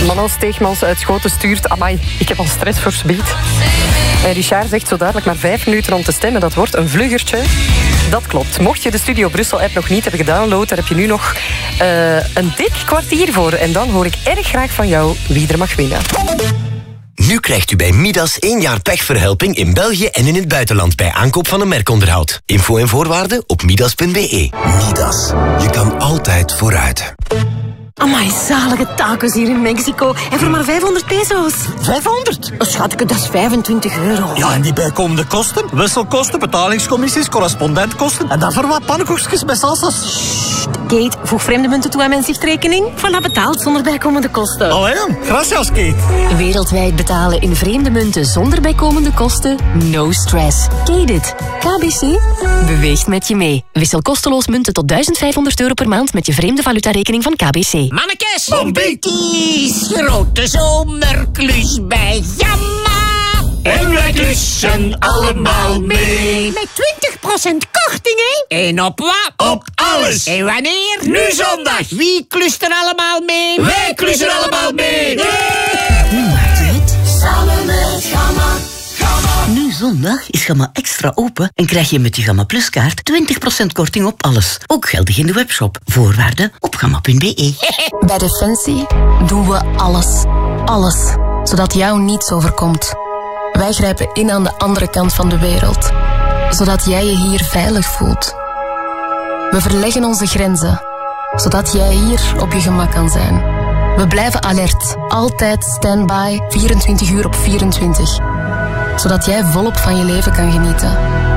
Manon Steegmans uit Schoten stuurt... Amai, ik heb al stress voor speed. En Richard zegt zo duidelijk maar 5 minuten om te stemmen. Dat wordt een vluggertje. Dat klopt. Mocht je de Studio Brussel-app nog niet hebben gedownload... daar heb je nu nog een dik kwartier voor. En dan hoor ik erg graag van jou wie er mag winnen. Nu krijgt u bij Midas 1 jaar pechverhelping in België en in het buitenland bij aankoop van een merkonderhoud. Info en voorwaarden op midas.be. Midas. Je kan altijd vooruit. Amai, zalige tacos hier in Mexico. En voor maar 500 peso's. 500? Schatke, dat is €25. Ja, en die bijkomende kosten? Wisselkosten, betalingscommissies, correspondentkosten. En dan voor wat pannenkoekjes met salsa's. Kate, voeg vreemde munten toe aan mijn zichtrekening. Voilà, betaald zonder bijkomende kosten. Allee, gracias, Kate. Wereldwijd betalen in vreemde munten zonder bijkomende kosten? No stress. Kate it. KBC beweegt met je mee. Wissel kosteloos munten tot €1500 per maand met je vreemde valutarekening van KBC. Mannekes, kies grote zomerklus bij Jamma. En wij klussen allemaal mee. Met 20% korting, hè? En op wat? Op alles. En wanneer? Nu zondag. Wie klust er allemaal mee? Wij klussen allemaal mee. Hoe maakt u het? Samen met Gamma. Nu zondag is Gamma extra open en krijg je met je Gamma Plus kaart 20% korting op alles. Ook geldig in de webshop. Voorwaarden op gamma.be. Bij Defensie doen we alles. Alles. Zodat jou niets overkomt. Wij grijpen in aan de andere kant van de wereld. Zodat jij je hier veilig voelt. We verleggen onze grenzen. Zodat jij hier op je gemak kan zijn. We blijven alert. Altijd standby. 24 uur op 24. Zodat jij volop van je leven kan genieten.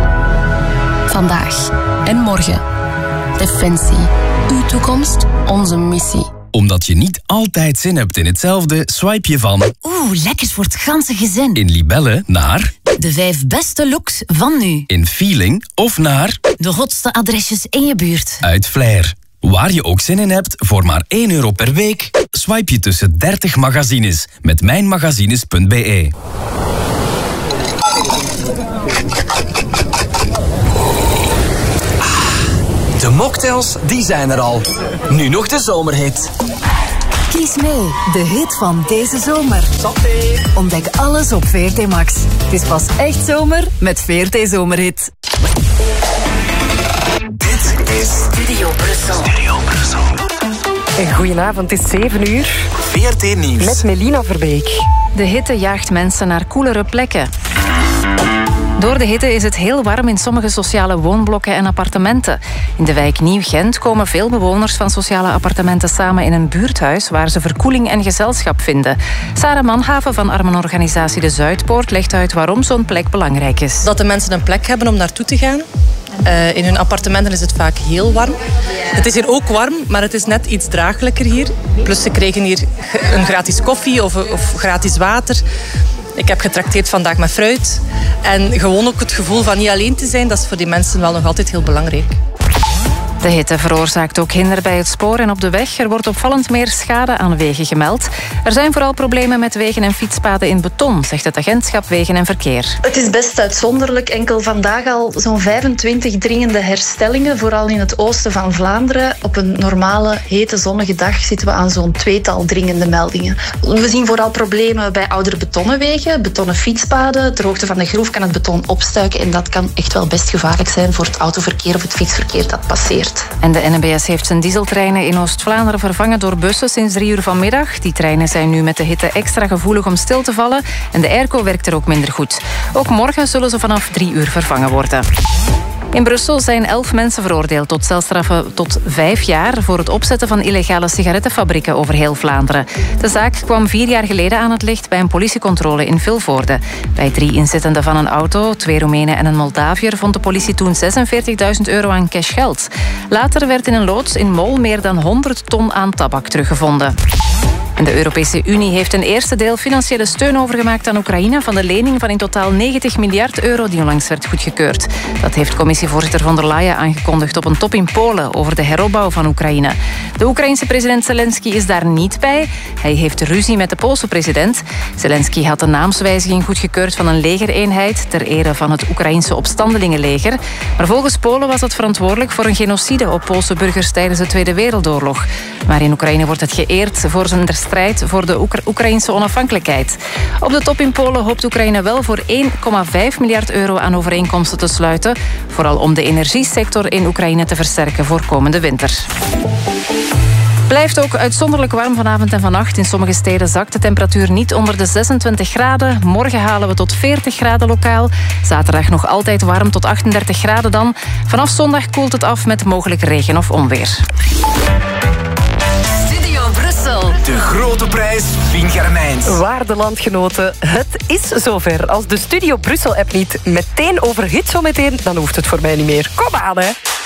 Vandaag en morgen. Defensie. Uw toekomst, onze missie. Omdat je niet altijd zin hebt in hetzelfde, swipe je van... Lekkers voor het ganse gezin. In Libelle naar... De 5 beste looks van nu. In Feeling of naar... De hotste adresjes in je buurt. Uit Flair. Waar je ook zin in hebt, voor maar €1 per week... swipe je tussen 30 magazines met mijnmagazines.be. De mocktails, die zijn er al. Nu nog de zomerhit. Kies mee, de hit van deze zomer. Ontdek alles op VRT Max. Het is pas echt zomer met VRT Zomerhit. Dit is Studio Brussel. Studio Brussel. Goedenavond, het is 7 uur. VRT Nieuws. Met Melina Verbeek. De hitte jaagt mensen naar koelere plekken. Door de hitte is het heel warm in sommige sociale woonblokken en appartementen. In de wijk Nieuw-Gent komen veel bewoners van sociale appartementen samen in een buurthuis waar ze verkoeling en gezelschap vinden. Sarah Manhaven van armenorganisatie De Zuidpoort legt uit waarom zo'n plek belangrijk is. Dat de mensen een plek hebben om naartoe te gaan. In hun appartementen is het vaak heel warm. Het is hier ook warm, maar het is net iets draaglijker hier. Plus ze kregen hier een gratis koffie of gratis water. Ik heb getrakteerd vandaag met fruit. En gewoon ook het gevoel van niet alleen te zijn, dat is voor die mensen wel nog altijd heel belangrijk. De hitte veroorzaakt ook hinder bij het spoor en op de weg. Er wordt opvallend meer schade aan wegen gemeld. Er zijn vooral problemen met wegen en fietspaden in beton, zegt het agentschap Wegen en Verkeer. Het is best uitzonderlijk. Enkel vandaag al zo'n 25 dringende herstellingen, vooral in het oosten van Vlaanderen. Op een normale, hete, zonnige dag zitten we aan zo'n 2-tal dringende meldingen. We zien vooral problemen bij oudere betonnen wegen, betonnen fietspaden. Ter hoogte van de groef kan het beton opstuiken en dat kan echt wel best gevaarlijk zijn voor het autoverkeer of het fietsverkeer dat passeert. En de NMBS heeft zijn dieseltreinen in Oost-Vlaanderen vervangen door bussen sinds 3 uur vanmiddag. Die treinen zijn nu met de hitte extra gevoelig om stil te vallen en de airco werkt er ook minder goed. Ook morgen zullen ze vanaf 3 uur vervangen worden. In Brussel zijn 11 mensen veroordeeld tot celstraffen tot 5 jaar... voor het opzetten van illegale sigarettenfabrieken over heel Vlaanderen. De zaak kwam 4 jaar geleden aan het licht bij een politiecontrole in Vilvoorde. Bij 3 inzittenden van een auto, 2 Roemenen en een Moldaviër... vond de politie toen €46.000 aan cashgeld. Later werd in een loods in Mol meer dan 100 ton aan tabak teruggevonden. En de Europese Unie heeft een eerste deel financiële steun overgemaakt aan Oekraïne van de lening van in totaal €90 miljard die onlangs werd goedgekeurd. Dat heeft commissievoorzitter von der Leyen aangekondigd op een top in Polen over de heropbouw van Oekraïne. De Oekraïense president Zelensky is daar niet bij. Hij heeft ruzie met de Poolse president. Zelensky had de naamswijziging goedgekeurd van een legereenheid ter ere van het Oekraïense opstandelingenleger. Maar volgens Polen was het verantwoordelijk voor een genocide op Poolse burgers tijdens de Tweede Wereldoorlog. Maar in Oekraïne wordt het geëerd voor zijn strijd voor de Oekraïnse onafhankelijkheid. Op de top in Polen hoopt Oekraïne wel voor 1,5 miljard euro aan overeenkomsten te sluiten. Vooral om de energiesector in Oekraïne te versterken voor komende winter. Blijft ook uitzonderlijk warm vanavond en vannacht. In sommige steden zakt de temperatuur niet onder de 26 graden. Morgen halen we tot 40 graden lokaal. Zaterdag nog altijd warm tot 38 graden dan. Vanaf zondag koelt het af met mogelijk regen of onweer. Studio Brussel. De grote prijs Vinger-Mijns. Waarde landgenoten, het is zover. Als de Studio Brussel-app niet meteen overhit zo meteen, dan hoeft het voor mij niet meer. Kom aan, hè.